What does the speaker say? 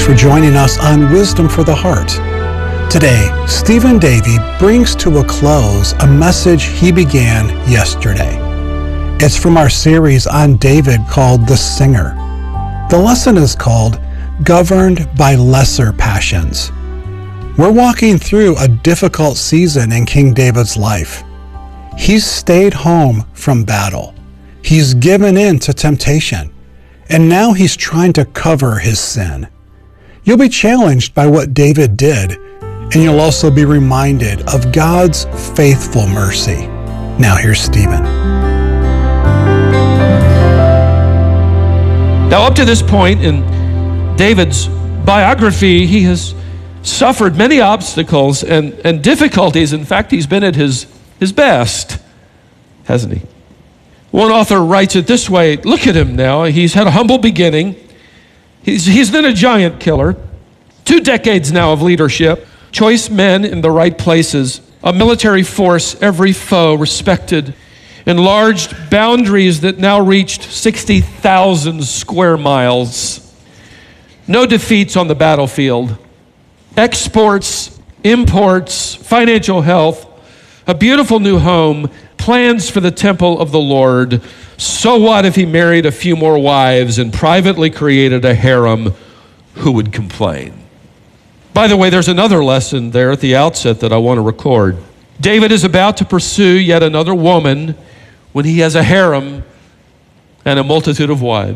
for joining us on Wisdom for the Heart. Today, Stephen Davey brings to a close a message he began yesterday. It's from our series on David called The Singer. The lesson is called Governed by Lesser Passions. We're walking through a difficult season in King David's life. He's stayed home from battle. He's given in to temptation. And now he's trying to cover his sin. You'll be challenged by what David did, and you'll also be reminded of God's faithful mercy. Now here's Stephen. Now up to this point in David's biography, he has suffered many obstacles and difficulties. In fact, he's been at his best, hasn't he? One author writes it this way: look at him now. He's had a humble beginning. He's been a giant killer. 2 decades now of leadership, choice men in the right places, a military force every foe respected, enlarged boundaries that now reached 60,000 square miles. No defeats on the battlefield. Exports, imports, financial health, a beautiful new home, plans for the temple of the Lord. So what if he married a few more wives and privately created a harem? Who would complain? By the way, there's another lesson there at the outset that I want to record. David is about to pursue yet another woman when he has a harem and a multitude of wives.